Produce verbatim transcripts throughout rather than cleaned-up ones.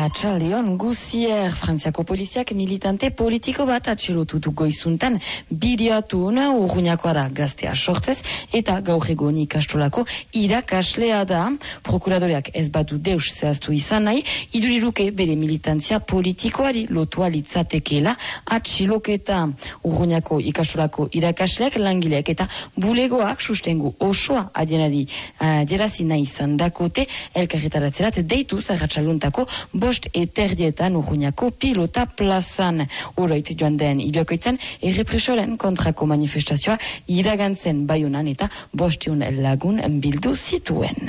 Atxaldeon guzier, Frantziako poliziak militante politiko bat atxilotutu goizuntan bidiatun urruñakoa da gaztea sortzez eta gaur egun ikastolako irakaslea da. Prokuradoreak ez badu deus zehaztu izan nahi, iduriruke bere militantzia politikoari lotua litzatekeela atxiloketa. Urruñako ikastolako irakasleak, langileak eta bulegoak sustengu osoa adienari adierazi nahi izan dakote elkarretaratzerat deitu zarratxaluntako bost eterdietan urruñako pilota plazan. Oroit joan den iliokoitzan errepresoren kontrako manifestazioa iragantzen Baionan eta bosteun lagun bildu zituen.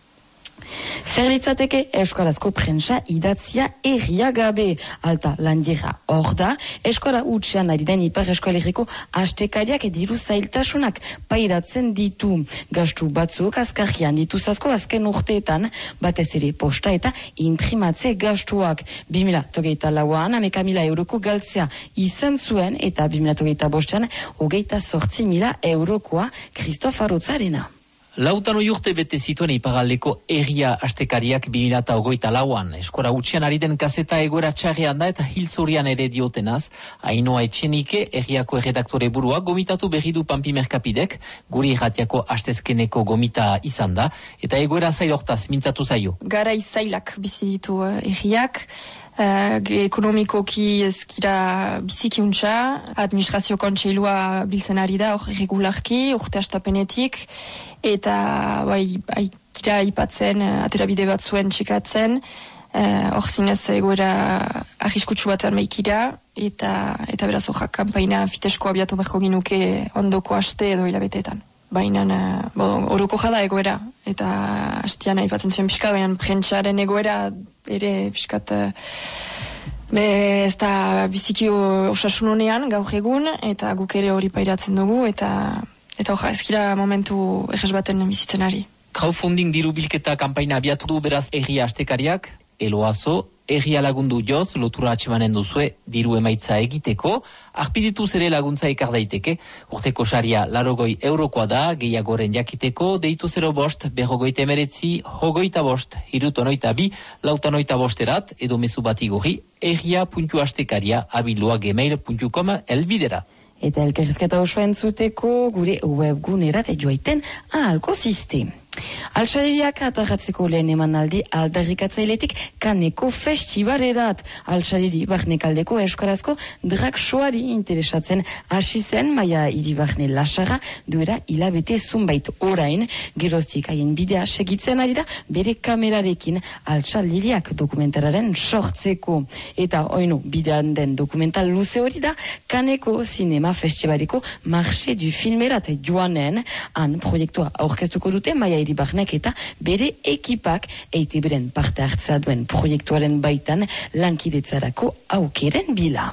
Zer litzateke euskarazko prentsa idatzia erriagabe alta landiera hor da, eskola utxean ari den ipar eskualeriko astekariak diru zailtasunak pairatzen ditu. Gastu batzuk azkarkian dituzazko azken urteetan, batez ere posta eta imprimatze gastuak. bimila hogeita lauan hameka mila euroko galtzea izan zuen eta bimila hogeita bostean hogeita zortzi mila eurokoa Kristof Arotzarena. Lautan oi urte bete zituen ipagaldeko erria astekariak bi mila hogeita lauan. Eskora utxean ari den kaseta egoera txarrean da eta hilzorian ere diotenaz. Ainoa Etxenike, erriako erredaktore burua, gomitatu berri du Pampi Merkapidek, guri irratiako astezkeneko gomita izan da, eta egoera zailortaz mintzatu zaio. Garai zailak bizi ditu uh, erriak, Uh, ekonomikoki ezkira bizikiuntza, administrazio kontseilua biltzen ari da, hor regularki, urte astapenetik, eta bai, aikira ipatzen, aterabide bat zuen txikatzen, hor uh, zinez egoera arriskutsu batean maikira, eta, eta beraz horrak kanpaina fitesko abiatu beharko ginuke ondoko aste edo hilabeteetan. Baina uh, oroko jada egoera, eta hastian aipatzen zuen pixka, baina prentsaren egoera ere pixkat uh, be ez da biziki osasun honean gaur egun, eta guk ere hori pairatzen dugu, eta eta hoja ezkira momentu errez baten bizitzen ari. Crowdfunding diru bilketa kanpaina abiatu du beraz erria astekariak, eloazo, erria lagundu joz, lotura atxemanen duzue diru emaitza egiteko, arpidituz ere laguntza ekar daiteke, urteko saria larogoi eurokoa da, gehiagoren jakiteko, deitu zero bost, berrogoita emeretzi, hogoita bost, hirutonoita bi, lautanoita bosterat, edo mezu bat igorri, erria puntu astekaria abilua gmail puntu com elbidera. Eta elkarrizketa osoa entzuteko gure webgunerat joaiten ahalko ziste. Altxaleriak atarratzeko lehen emanaldi aldarrikatzailetik kaneko festibarerat. Altxaleri barnekaldeko euskarazko drag showari interesatzen hasi zen maia iribarne lasara duera hilabete zunbait orain. Geroztik haien bidea segitzen ari da bere kamerarekin altxaleriak dokumentararen sortzeko. Eta oinu bidean den dokumental luze hori da kaneko zinema festibareko marxe du filmerat joanen. Han proiektua aurkeztuko dute maia iribarnek eta bere ekipak eite beren parte hartzea duen proiektuaren baitan lankidetzarako aukeren bila.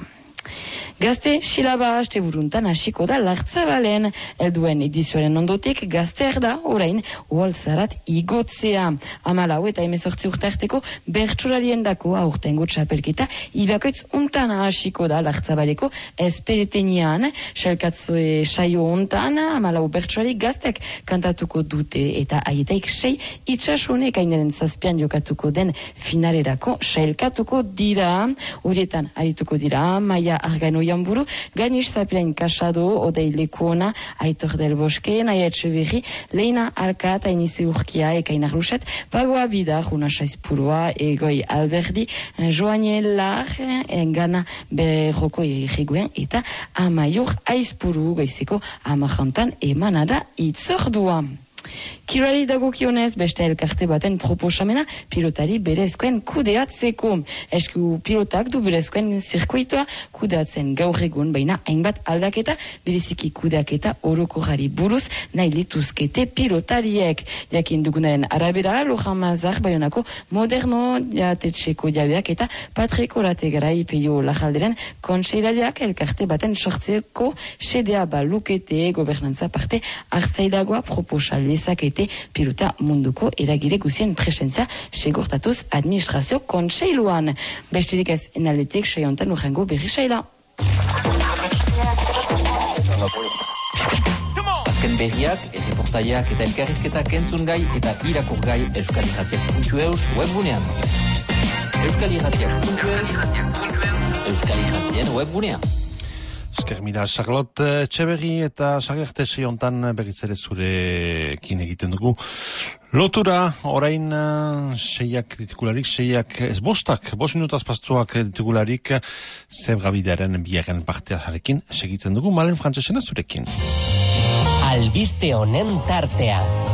Gazte silaba haste buruntan hasiko da Lartzabalen. Elduen edizioaren ondotik gazteer da orain uholtzarat igotzea. Hamalau eta hemezortzi urte arteko bertsolarien dako aurtengo txapelketa ibakoitz untana hasiko da Lartzabaleko esperetenian. Selkatzue saio ontan hamalau bertsolari gaztek kantatuko dute eta aietaik sei itxasunek ainaren zazpian jokatuko den finalerako sailkatuko dira. Horietan arituko dira Maia Argano Jamburu, Ganish Zapilain Kasado, Odei Lekuona, Aitor del Bosque, Naia Etxeberri, Leina Alkat, Ainize Urkia, Ekain Arluxet, Pagoa Bidar, Una Saizpurua, Egoi Alberdi, Joanie Lar, Engana Berroko Iriguen, eta Amaiur Aizpuru, Goizeko Amajantan, Emanada Itzordua. Kirari dagokionez beste elkarte baten proposamena pilotari berezkoen kudeatzeko. Esku pilotak du berezkoen zirkuitoa kudeatzen gaur egun, baina hainbat aldaketa bereziki kudeaketa orokorrari buruz nahi lituzkete pilotariek. Jakin dugunaren arabera, Lojan Mazar Baionako moderno jatetxeko jabeak eta Patrik Orategarai peio lajalderen kontseilariak elkarte baten sortzeko sedea balukete gobernantza parte hartzailagoa proposal lezakete pilota munduko eragile guzien presentzia segurtatuz administrazio kontseiluan. Besterik ez enaletik saiontan urrengo berri saila. Azken berriak, erreportaiak eta elkarrizketak entzun gai eta irakur gai Euskal Irratiak puntu eus webgunean. Euskal Irratiak Euskal Irratien webgunea. Esker mira, Charlotte Etxeberri eta Sagerte Siontan berriz ere zurekin egiten dugu. Lotura, orain uh, seiak ditugularik, seiak ez bostak, bost minutaz pastuak ditugularik, zebgabidearen biaren partearekin segitzen dugu, Malen Frantzesena zurekin. Albiste honen tartea.